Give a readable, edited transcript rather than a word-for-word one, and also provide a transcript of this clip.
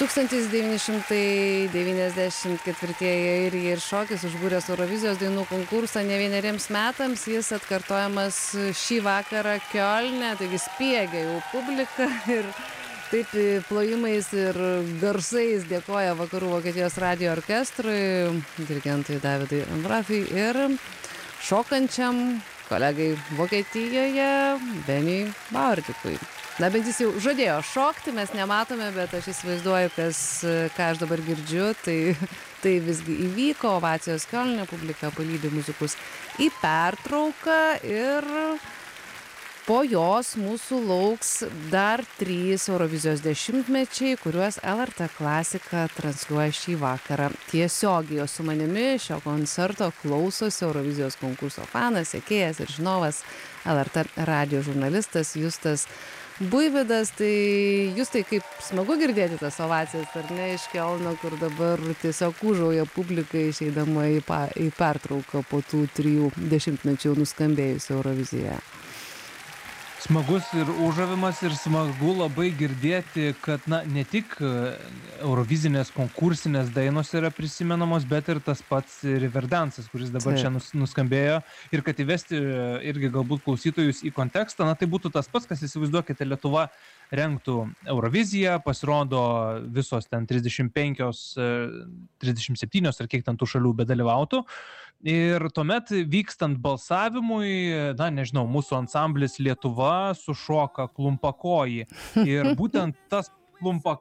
1994 airija ir šokis užbūręs Eurovizijos dainų konkursą ne vieneriems metams. Jis atkartojamas šį vakarą Kiolne, taigi spiegia jau publika ir taip plojimais ir garsais dėkoja Vakarų Vokietijos radijo orkestrui, dirigentui Davidui Ambrafui ir šokančiam kolegai Vokietijoje Beniui Bauerdikui. Na, bet jis jau žadėjo šokti, mes nematome, bet aš įsivaizduoju, ką aš dabar girdžiu, tai visgi įvyko, ovacijos Kiolne, publika palydi muzikus į pertrauką ir po jos mūsų lauks dar 3 Eurovizijos dešimtmečiai, kuriuos LRT klasika transliuoja šį vakarą tiesiogiai. O su manimi šio koncerto klausosi Eurovizijos konkurso fanas, sekėjas ir žinovas LRT radijo žurnalistas Justas Buivydas. Tai Justai, kaip smagu girdėti tas ovacijas, ar ne, iš Kiolno, kur dabar tiesiog užauja publika išeidama į pertrauką po tų 3 dešimtmečių nuskambėjusių Eurovizijoje. Smagus ir užavimas ir smagu labai girdėti, kad ne tik eurovizinės konkursinės dainos yra prisimenamos, bet ir tas pats Riverdance'as, kuris dabar čia nuskambėjo. Ir kad įvesti irgi galbūt klausytojus į kontekstą, tai būtų tas pats, kas įsivaizduokite, Lietuva rengtų Euroviziją, pasirodo visos ten 35, 37 ar kiek ten tų šalių bedalyvautų. Ir tuomet vykstant balsavimui, nežinau, mūsų ansamblis Lietuva sušoka Klumpakojį. Ir būtent tas